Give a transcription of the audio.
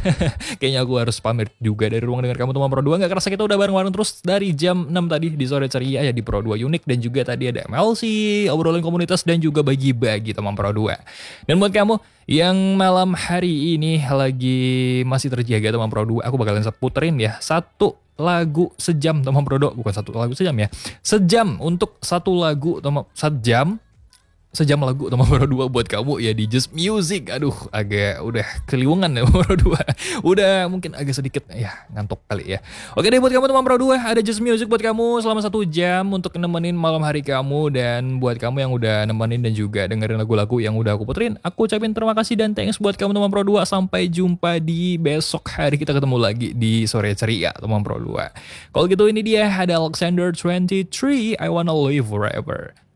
Kayaknya aku harus pamit juga dari ruang dengar kamu teman Pro 2. Gak kerasa kita udah bareng-bareng terus dari jam 6 tadi di sore ceria ya di Pro 2 Unik. Dan juga tadi ada MLC, obrolan komunitas dan juga bagi-bagi teman Pro 2. Dan buat kamu yang malam hari ini lagi masih terjaga teman Pro 2, aku bakalan puterin ya satu lagu sejam teman Pro 2. Bukan satu lagu sejam ya, sejam untuk satu lagu teman, sejam lagu teman Pro 2 buat kamu ya di Just Music. Aduh, agak udah keliwungan ya teman Pro 2. Udah mungkin agak sedikit ya ngantuk kali ya. Oke deh buat kamu teman Pro 2, ada Just Music buat kamu selama 1 jam untuk nemenin malam hari kamu. Dan buat kamu yang udah nemenin dan juga dengerin lagu-lagu yang udah aku puterin, aku ucapin terima kasih dan thanks buat kamu teman Pro 2. Sampai jumpa di besok hari, kita ketemu lagi di sore ceria teman Pro 2. Kalau gitu ini dia ada Alexander 23, I Wanna Live Forever.